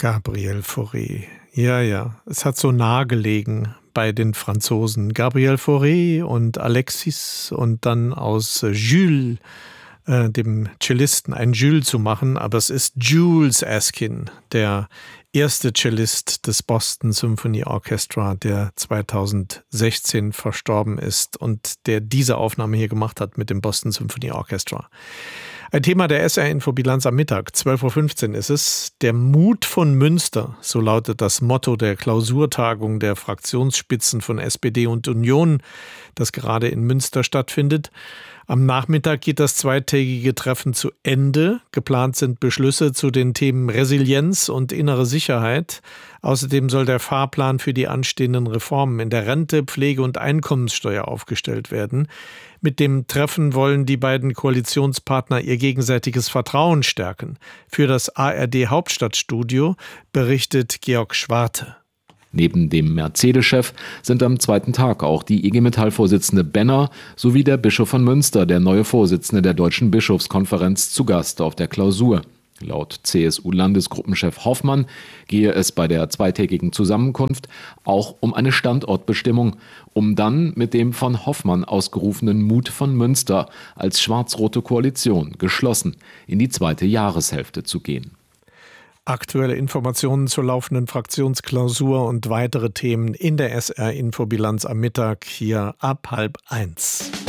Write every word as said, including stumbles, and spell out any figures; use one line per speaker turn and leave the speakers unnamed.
Gabriel Fauré. Ja, ja, es hat so nahe gelegen bei den Franzosen. Gabriel Fauré und Alexis und dann aus Jules, äh, dem Cellisten, ein Jules zu machen. Aber es ist Jules Askin, der erste Cellist des Boston Symphony Orchestra, der zweitausendsechzehn verstorben ist und der diese Aufnahme hier gemacht hat mit dem Boston Symphony Orchestra. Ein Thema der S R-Infobilanz am Mittag, zwölf Uhr fünfzehn ist es. Der Mut von Münster, so lautet das Motto der Klausurtagung der Fraktionsspitzen von S P D und Union, das gerade in Münster stattfindet. Am Nachmittag geht das zweitägige Treffen zu Ende. Geplant sind Beschlüsse zu den Themen Resilienz und innere Sicherheit. Außerdem soll der Fahrplan für die anstehenden Reformen in der Rente, Pflege und Einkommenssteuer aufgestellt werden. Mit dem Treffen wollen die beiden Koalitionspartner ihr gegenseitiges Vertrauen stärken. Für das A R D Hauptstadtstudio berichtet Georg Schwarte.
Neben dem Mercedes-Chef sind am zweiten Tag auch die I G Metall-Vorsitzende Benner sowie der Bischof von Münster, der neue Vorsitzende der Deutschen Bischofskonferenz, zu Gast auf der Klausur. Laut C S U-Landesgruppenchef Hoffmann gehe es bei der zweitägigen Zusammenkunft auch um eine Standortbestimmung, um dann mit dem von Hoffmann ausgerufenen Mut von Münster als schwarz-rote Koalition geschlossen in die zweite Jahreshälfte zu gehen.
Aktuelle Informationen zur laufenden Fraktionsklausur und weitere Themen in der S R-Infobilanz am Mittag hier ab halb eins.